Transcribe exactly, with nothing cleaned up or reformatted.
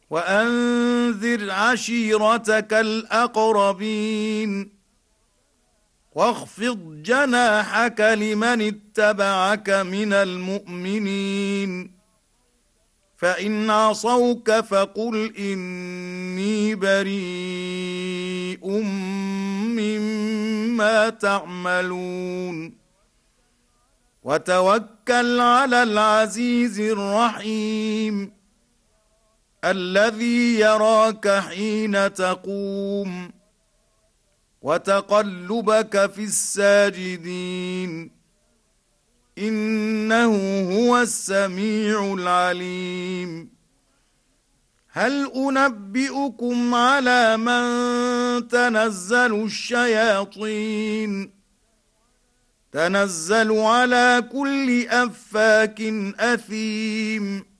وأنذر عشيرتك الأقربين واخفض جناحك لمن اتبعك من المؤمنين فإن عصوك فقل إني بريء مما تعملون وتوكل على العزيز الرحيم الذي يراك حين تقوم وتقلبك في الساجدين إنه هو السميع العليم هل أنبئكم على من تنزل الشياطين تنزل على كل أفاك أثيم